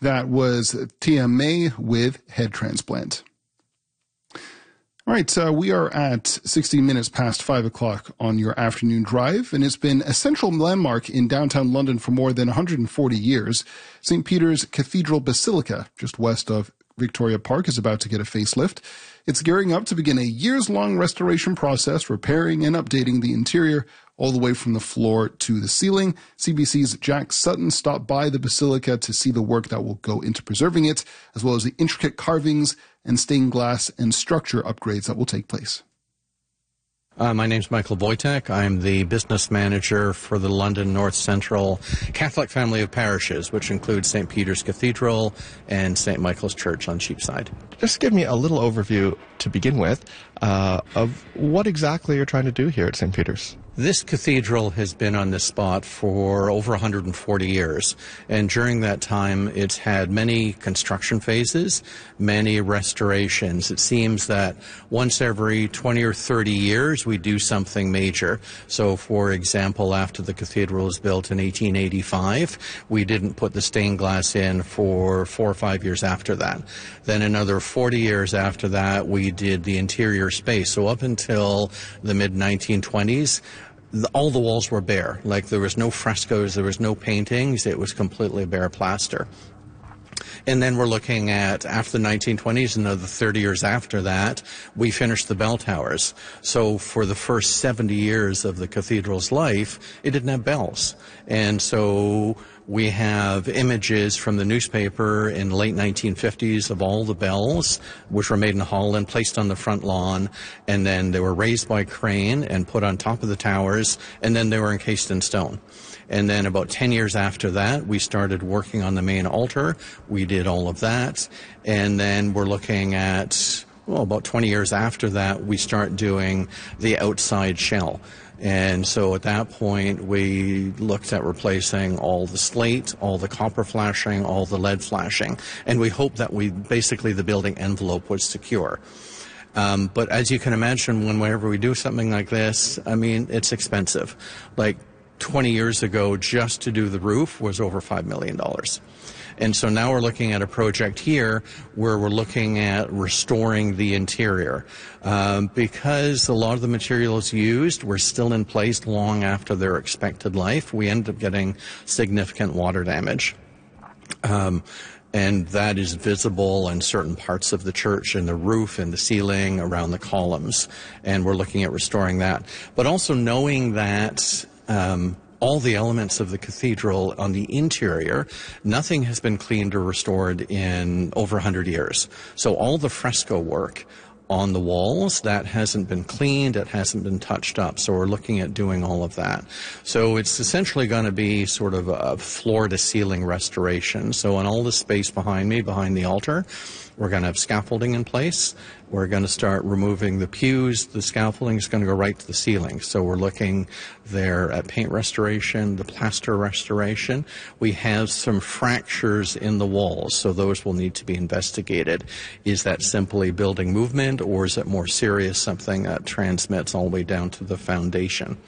That was Tia May with Head Transplant. All right, we are at 16 minutes past 5 o'clock on your afternoon drive, and it's been a central landmark in downtown London for more than 140 years. St. Peter's Cathedral Basilica, just west of Victoria Park, is about to get a facelift. It's gearing up to begin a years-long restoration process, repairing and updating the interior all the way from the floor to the ceiling. CBC's Jack Sutton stopped by the basilica to see the work that will go into preserving it, as well as the intricate carvings and stained glass and structure upgrades that will take place. My name's Michael Wojtek. I'm the business manager for the London North Central Catholic family of parishes, which includes St. Peter's Cathedral and St. Michael's Church on Cheapside. Just give me a little overview to begin with of what exactly you're trying to do here at St. Peter's. This cathedral has been on this spot for over 140 years, and during that time it's had many construction phases, many restorations. It seems that once every 20 or 30 years we do something major. So, for example, after the cathedral was built in 1885, we didn't put the stained glass in for 4 or 5 years after that. Then another 40 years after that, we did the interior space. So up until the mid-1920s, all the walls were bare. Like, there was no frescoes, there was no paintings, it was completely bare plaster. And then we're looking at, after the 1920s, another 30 years after that, we finished the bell towers. So for the first 70 years of the cathedral's life, it didn't have bells. And so we have images from the newspaper in the late 1950s of all the bells, which were made in Holland, placed on the front lawn, and then they were raised by crane and put on top of the towers, and then they were encased in stone. And then about 10 years after that, we started working on the main altar. We did all of that. And then we're looking at, well, about 20 years after that, we start doing the outside shell. And so at that point, we looked at replacing all the slate, all the copper flashing, all the lead flashing. And we hoped that basically the building envelope was secure. But as you can imagine, whenever we do something like this, I mean, it's expensive. Like 20 years ago, just to do the roof was over $5 million. And so now we're looking at a project here where we're looking at restoring the interior. Because a lot of the materials used were still in place long after their expected life, we ended up getting significant water damage. And that is visible in certain parts of the church, in the roof, in the ceiling, around the columns. And we're looking at restoring that. But also knowing that all the elements of the cathedral on the interior, nothing has been cleaned or restored in over 100 years. So all the fresco work on the walls, that hasn't been cleaned, it hasn't been touched up. So we're looking at doing all of that. So it's essentially going to be sort of a floor-to-ceiling restoration. So in all the space behind me, behind the altar, we're going to have scaffolding in place. We're going to start removing the pews. The scaffolding is going to go right to the ceiling. So we're looking there at paint restoration, the plaster restoration. We have some fractures in the walls, so those will need to be investigated. Is that simply building movement, or is it more serious, something that transmits all the way down to the foundation?